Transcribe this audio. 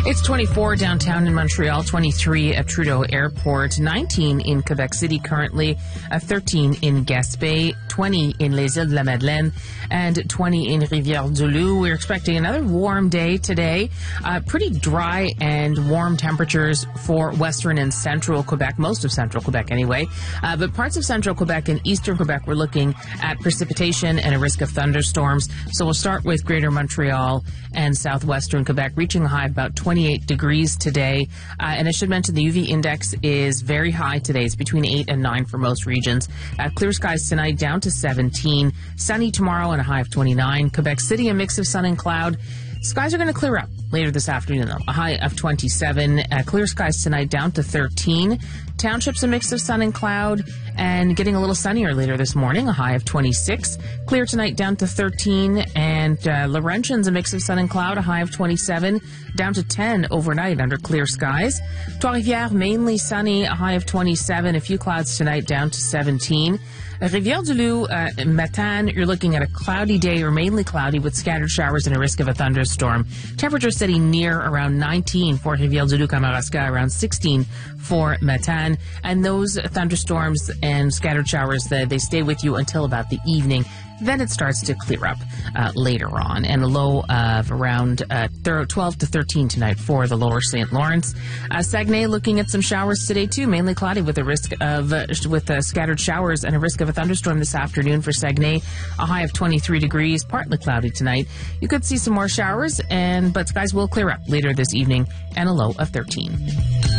It's 24 downtown in Montreal, 23 at Trudeau Airport, 19 in Quebec City currently, 13 in Gaspé, 20 in Les Îles de la Madeleine, and 20 in Rivière-du-Loup. We're expecting another warm day today. Pretty dry and warm temperatures for western and central Quebec, most of central Quebec anyway. But parts of central Quebec and eastern Quebec, we're looking at precipitation and a risk of thunderstorms. So we'll start with greater Montreal and southwestern Quebec, reaching a high of about 28 degrees today. And I should mention the UV index is very high today. It's between 8 and 9 for most regions. Clear skies tonight down to 17. Sunny tomorrow and a high of 29. Quebec City, a mix of sun and cloud. Skies are going to clear up later this afternoon, though. A high of 27. Clear skies tonight down to 13. Townships, a mix of sun and cloud, and getting a little sunnier later this morning, a high of 26. Clear tonight down to 13. And Laurentians, a mix of sun and cloud, a high of 27. Down to 10 overnight under clear skies. Trois-Rivières, mainly sunny, a high of 27. A few clouds tonight down to 17. Rivière-du-Loup, Matane, you're looking at a cloudy day or mainly cloudy with scattered showers and a risk of a thunderstorm. Temperature sitting near around 19 for Rivière-du-Loup, Kamouraska, around 16 for Matane. And those thunderstorms and scattered showers, they stay with you until about the evening. Then it starts to clear up later on, and a low of around 12 to 13 tonight for the lower St. Lawrence. Saguenay looking at some showers today too, mainly cloudy with a risk of scattered showers and a risk of a thunderstorm this afternoon for Saguenay. A high of 23 degrees, partly cloudy tonight. You could see some more showers, but skies will clear up later this evening, and a low of 13.